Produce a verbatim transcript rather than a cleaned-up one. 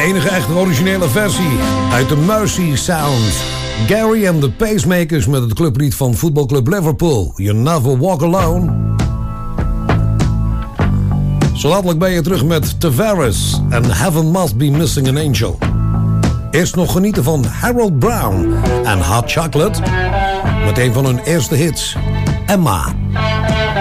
enige echte originele versie uit de Mercy Sound. Gary and the Pacemakers met het clublied van voetbalclub Liverpool. You Never Walk Alone. Zo dadelijk ben je terug met Tavares en Heaven Must Be Missing an Angel. Eerst nog genieten van Harold Brown en Hot Chocolate met een van hun eerste hits, Emma.